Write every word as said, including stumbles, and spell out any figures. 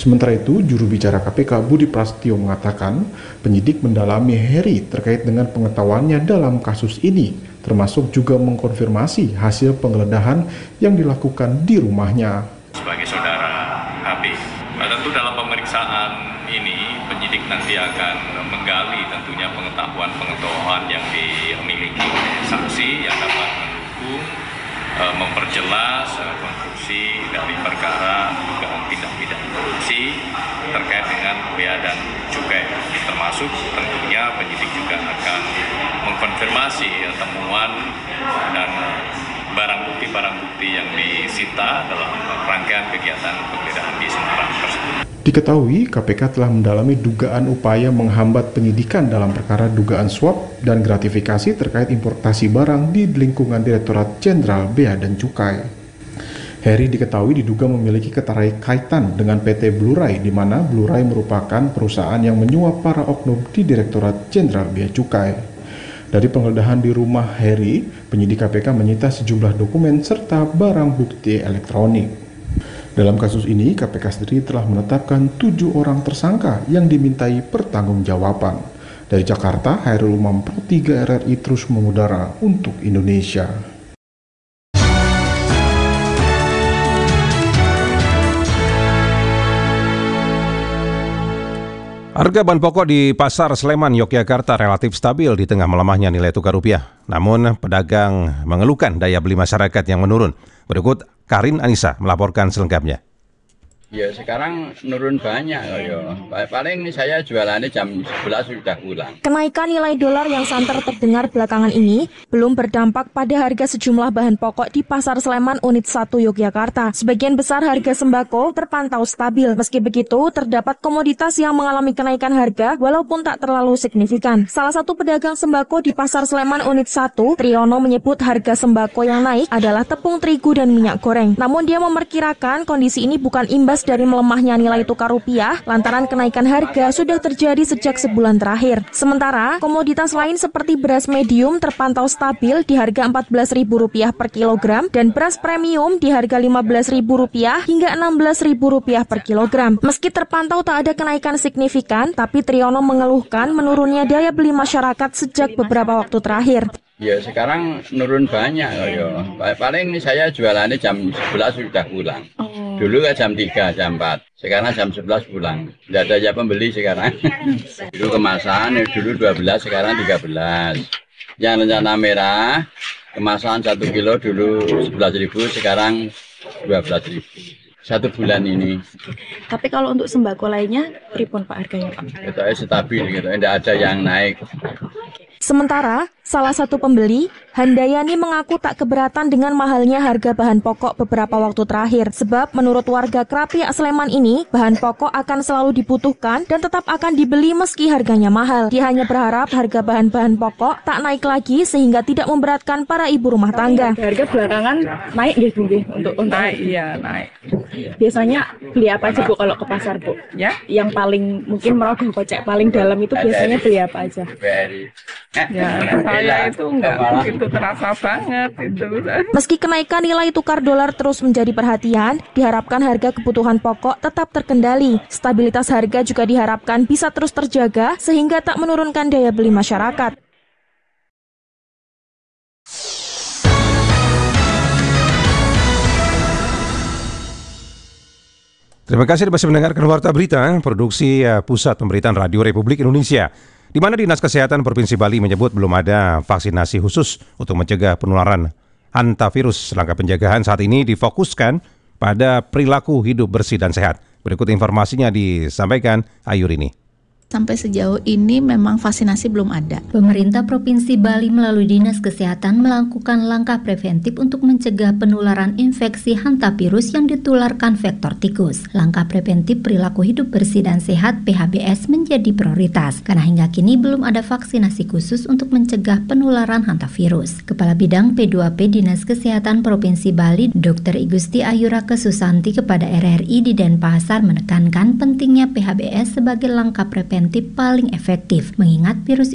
Sementara itu, juru bicara K P K Budi Prasetyo mengatakan penyidik mendalami Heri terkait dengan pengetahuannya dalam kasus ini, termasuk juga mengkonfirmasi hasil penggeledahan yang dilakukan di rumahnya. Sebagai saudara H B, nah, tentu dalam pemeriksaan ini penyidik nanti akan menggali tentunya pengetahuan-pengetahuan yang dimiliki oleh saksi yang dapat mendukung, e, memperjelas e, konstruksi dari perkara dugaan tindak pidana korupsi terkait dengan bea dan cukai. Termasuk tentunya penyidik juga akan mengkonfirmasi ya, temuan dan barang bukti-barang bukti yang disita dalam rangkaian kegiatan penggeledahan di Semarang tersebut. Diketahui K P K telah mendalami dugaan upaya menghambat penyidikan dalam perkara dugaan suap dan gratifikasi terkait importasi barang di lingkungan Direktorat Jenderal Bea dan Cukai. Heri diketahui diduga memiliki keterkaitan dengan P T Blue Ray, di mana Blue Ray merupakan perusahaan yang menyuap para oknum di Direktorat Jenderal Bea Cukai. Dari penggeledahan di rumah Heri, penyidik K P K menyita sejumlah dokumen serta barang bukti elektronik. Dalam kasus ini, K P K sendiri telah menetapkan tujuh orang tersangka yang dimintai pertanggungjawaban. Dari Jakarta, Hairul Umam, Pro tiga R R I terus mengudara untuk Indonesia. Harga bahan pokok di Pasar Sleman, Yogyakarta relatif stabil di tengah melemahnya nilai tukar rupiah. Namun, pedagang mengeluhkan daya beli masyarakat yang menurun. Berikut Karin Anissa melaporkan selengkapnya. Ya sekarang nurun banyak ya. Paling ini saya jualannya jam sebelas sudah pulang. Kenaikan nilai dolar yang santer terdengar belakangan ini belum berdampak pada harga sejumlah bahan pokok di Pasar Sleman Unit satu Yogyakarta. Sebagian besar harga sembako terpantau stabil. Meski begitu, terdapat komoditas yang mengalami kenaikan harga walaupun tak terlalu signifikan. Salah satu pedagang sembako di Pasar Sleman Unit satu, Triyono, menyebut harga sembako yang naik adalah tepung terigu dan minyak goreng. Namun dia memperkirakan kondisi ini bukan imbas dari melemahnya nilai tukar rupiah lantaran kenaikan harga sudah terjadi sejak sebulan terakhir. Sementara, komoditas lain seperti beras medium terpantau stabil di harga empat belas ribu rupiah per kilogram dan beras premium di harga lima belas ribu rupiah hingga enam belas ribu rupiah per kilogram. Meski terpantau tak ada kenaikan signifikan, tapi Triyono mengeluhkan menurunnya daya beli masyarakat sejak beberapa waktu terakhir. Ya sekarang nurun banyak ya. Paling ini saya jualannya jam sebelas sudah pulang. Dulu kan jam tiga, jam empat. Sekarang jam sebelas pulang. Tidak ada aja pembeli sekarang. Dulu kemasan, dulu dua belas, sekarang tiga belas. Yang rencana merah, kemasan satu kilo dulu sebelas ribu, sekarang dua belas ribu. Satu bulan ini. Tapi kalau untuk sembako lainnya, pripun Pak harganya Pak? Itu stabil gitu, tidak ada yang naik. Sementara, salah satu pembeli, Handayani, mengaku tak keberatan dengan mahalnya harga bahan pokok beberapa waktu terakhir. Sebab menurut warga Krapia Sleman ini, bahan pokok akan selalu dibutuhkan dan tetap akan dibeli meski harganya mahal. Dia hanya berharap harga bahan-bahan pokok tak naik lagi sehingga tidak memberatkan para ibu rumah tangga. Harga belakangan naik gitu Bu, untuk untuk naik, iya naik. Biasanya beli apa aja Bu kalau ke pasar Bu? Ya? Yang paling mungkin merogoh kocek paling dalam itu biasanya beli apa aja? Ya, saya itu enggak begitu terasa banget itu. Meski kenaikan nilai tukar dolar terus menjadi perhatian, diharapkan harga kebutuhan pokok tetap terkendali. Stabilitas harga juga diharapkan bisa terus terjaga sehingga tak menurunkan daya beli masyarakat. Terima kasih masih mendengarkan Warta Berita, produksi Pusat Pemberitaan Radio Republik Indonesia, di mana Dinas Kesehatan Provinsi Bali menyebut belum ada vaksinasi khusus untuk mencegah penularan hantavirus. Langkah pencegahan saat ini difokuskan pada perilaku hidup bersih dan sehat. Berikut informasinya disampaikan Ayurini. Sampai sejauh ini memang vaksinasi belum ada. Pemerintah Provinsi Bali melalui Dinas Kesehatan melakukan langkah preventif untuk mencegah penularan infeksi hantavirus yang ditularkan vektor tikus. Langkah preventif perilaku hidup bersih dan sehat P H B S menjadi prioritas karena hingga kini belum ada vaksinasi khusus untuk mencegah penularan hantavirus. Kepala Bidang P dua P Dinas Kesehatan Provinsi Bali, Dokter Igusti Ayurake Susanti kepada R R I di Denpasar menekankan pentingnya P H B S sebagai langkah preventif paling efektif mengingat virus